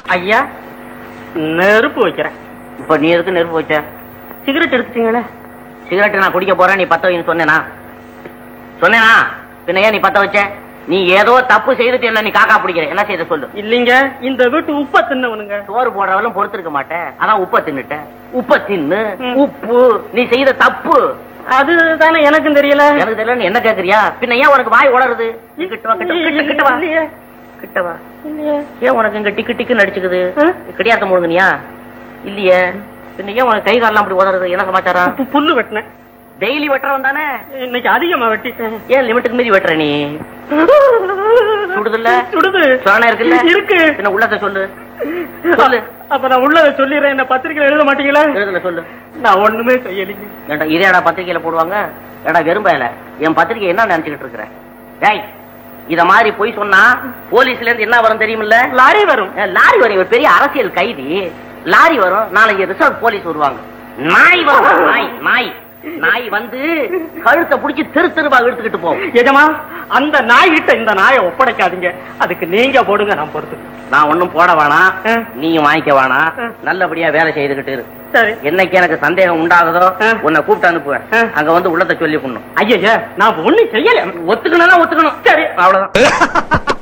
ஐயா, நெருப்பு வைக்கிறேன். இப்ப நீ எதுக்கு நெருப்பு வச்ச? சிகரெட் எடுத்துட்டீங்களே. சிகரெட் நான் குடிக்க போறேன், நீ பத்த வைன்னு சொன்னேனா? சொன்னேனா? பின்ன ஏன் நீ பத்த வச்ச? நீ ஏதோ தப்பு செய்துட்டு இல்ல, நீ காக்கா பிடிக்கிற. என்ன செய்த சொல்லு. இல்லீங்க, இந்த வீட்டு உப்ப தின்னவனுங்க. சோறு போடுறவளும் பொறுத்திருக்க மாட்டேன், அதான் உப்ப தின்னுட்ட. உப்ப தின்னு உப்பு, நீ செய்த தப்பு. அதுதானே எனக்கும் தெரியல. எனக்கு தெரியல, என்ன கேக்குறியா? பின்ன ஏன் உனக்கு வாய் உளருது? கிட்ட வா, கிட்ட வா, கிட்ட வா. ஏன் உனக்கு இங்க டிக்கு டிக்குன்னு அடிச்சுக்குது? கிடையாத முழுங்கனியா? இல்லையே. பின்ன ஏன் உனக்கு கை காலெல்லாம் அப்படி உதறது? என்ன சமாச்சாரம்? புல்லு வெட்டினேன். டெய்லி வெட்டுறவன் தானே? இன்னைக்கு அதிகமா வெட்டிட்டேன். ஏன் லிமிட்டுக்கு மீறி வெட்டுற நீ? சுடுதுல்ல? சுடுது. சோனா இருக்குல்ல? இருக்கு. என்ன உள்ளத சொல்லு, சொல்லு. அப்ப நான் உள்ளத சொல்லிடுறேன். என்ன பத்திரிக்கையில எழுத மாட்டீங்களா? எழுதுல சொல்லு. நான் ஒண்ணுமே செய்யலீங்க. ஏடா இதேடா பத்திரிக்கையில போடுவாங்க? ஏடா வெறும்பையில என் பத்திரிக்கை என்ன நினைச்சுக்கிட்டு இருக்கிற? டேய், இத மாதிரி போய் சொன்னா போலீஸ்ல இருந்து என்ன வரும் தெரியுமில்ல? லாரி வரும். லாரி வரும். ஒரு பெரிய அரசியல் கைதி. லாரி வரும். நாளைக்கு ரிசர்வ் போலீஸ் வருவாங்க. நாய் வரும். நாய் நாய் நாய் வந்து கழுத்தை புடிச்சு தெரு தெருவா இழுத்துக்கிட்டு போகும். எஜமா, அந்த நாய் கிட்ட இந்த நாயை ஒப்படைக்காதீங்க. அதுக்கு நீங்க போடுங்க, நான் பொறுத்து. நான் ஒண்ணும் போட வேணாம், நீயும் வாங்கிக்க வேணாம். நல்லபடியா வேலை செய்துகிட்டு இரு. சரி. என்னைக்கு எனக்கு சந்தேகம் உண்டாகுதோ உன்னை கூப்பிட்டு அனுப்புவேன். அங்க வந்து உள்ளத சொல்லி பண்ணும். ஐயா, நான் ஒண்ணும் செய்யல. ஒத்துக்கணும், ஒத்துக்கணும். சரி, அவ்வளவுதான்.